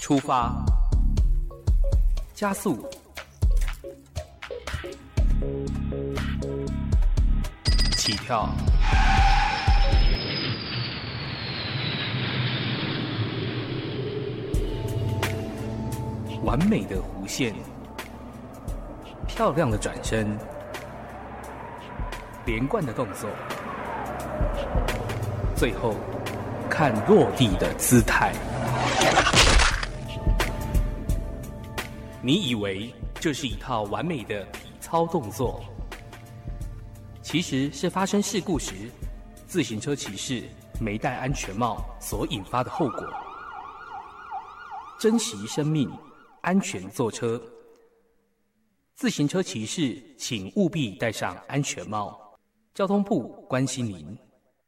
出发，加速，起跳，完美的弧线，漂亮的转身，连贯的动作，最后看落地的姿态。你以为这是一套完美的体操动作，其实是发生事故时自行车骑士没戴安全帽所引发的后果。珍惜生命，安全坐车。自行车骑士请务必戴上安全帽。交通部关心您。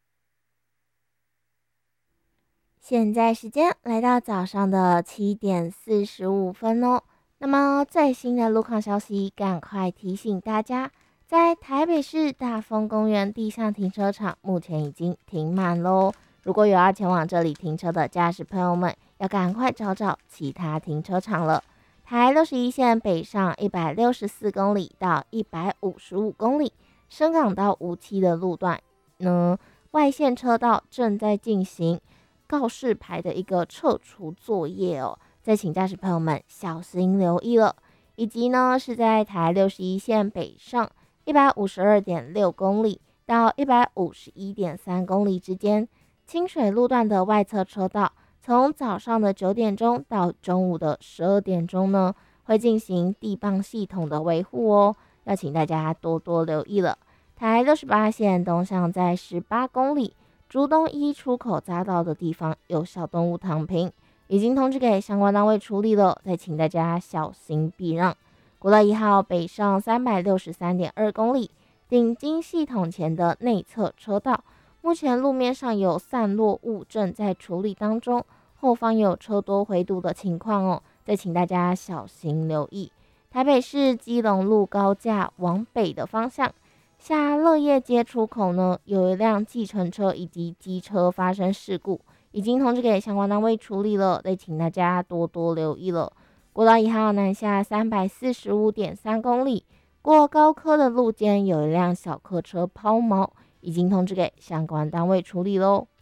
现在时间来到早上的7:45哦。那么最新的路况消息，赶快提醒大家，在台北市大丰公园地上停车场目前已经停满喽。如果有要前往这里停车的驾驶朋友们，要赶快找找其他停车场了。台61线北上164公里到155公里，深港到无期的路段呢，外线车道正在进行告示牌的一个撤除作业哦。再请驾驶朋友们小心留意了。以及呢，是在台61线北上152.6公里到151.3公里之间，清水路段的外侧车道，从早上的9点钟到中午的12点钟呢，会进行地磅系统的维护哦，要请大家多多留意了。台68线东向在18公里，竹东一出口匝道的地方有小动物躺平，已经通知给相关单位处理了，再请大家小心避让。国道1号北上363.2公里，顶金系统前的内侧车道，目前路面上有散落物正在处理当中，后方有车多回堵的情况哦，再请大家小心留意。台北市基隆路高架往北的方向，下乐业街出口呢，有一辆计程车以及机车发生事故，已经通知给相关单位处理了，再请大家多多留意了。国道1号南下345.3公里，过高科的路肩有一辆小客车抛锚，已经通知给相关单位处理咯。